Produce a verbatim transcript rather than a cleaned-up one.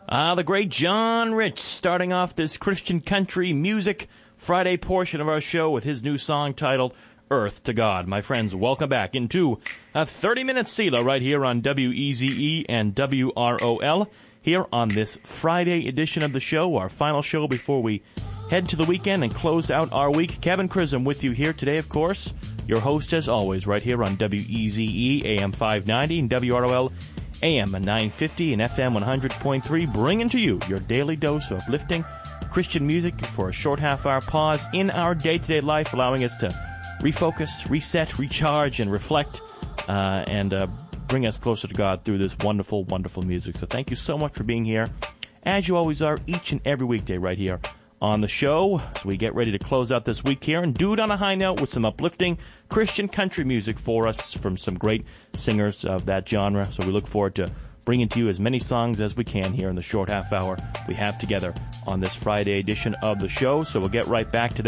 Ah, the great John Rich starting off this Christian country music Friday portion of our show with his new song titled Earth to God. My friends, welcome back into a thirty-minute Selah right here on W E Z E and W R O L here on this Friday edition of the show, our final show before we head to the weekend and close out our week. Kevin Chisholm with you here today, of course, your host as always right here on W E Z E A M five ninety and W R O L A M nine fifty and F M one hundred point three, bringing to you your daily dose of uplifting Christian music for a short half-hour pause in our day-to-day life, allowing us to refocus, reset, recharge, and reflect, uh, and uh, bring us closer to God through this wonderful, wonderful music. So thank you so much for being here, as you always are, each and every weekday right here on the show. So we get ready to close out this week here and do it on a high note with some uplifting Christian country music for us from some great singers of that genre. So we look forward to bringing to you as many songs as we can here in the short half hour we have together on this Friday edition of the show. So we'll get right back to that.